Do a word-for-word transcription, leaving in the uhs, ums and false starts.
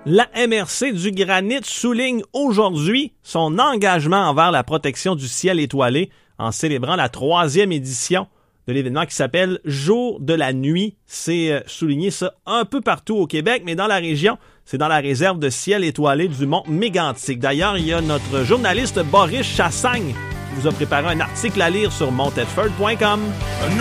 La M R C du Granit souligne aujourd'hui son engagement envers la protection du ciel étoilé en célébrant la troisième édition de l'événement qui s'appelle Jour de la nuit. C'est euh, souligné ça un peu partout au Québec, mais dans la région, c'est dans la réserve de ciel étoilé du Mont Mégantic. D'ailleurs, il y a notre journaliste Boris Chassagne qui vous a préparé un article à lire sur montedford point com.